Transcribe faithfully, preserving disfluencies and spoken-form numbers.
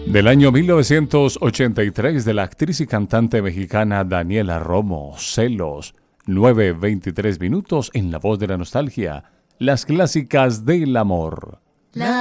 Del año mil novecientos ochenta y tres, de la actriz y cantante mexicana Daniela Romo, Celos, nueve veintitrés minutos en la voz de la nostalgia, las clásicas del amor. La